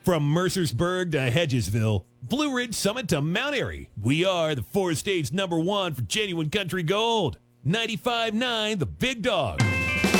From Mercersburg to Hedgesville, Blue Ridge Summit to Mount Airy, we are the four states #1 for genuine country gold. 95.9 The Big Dog.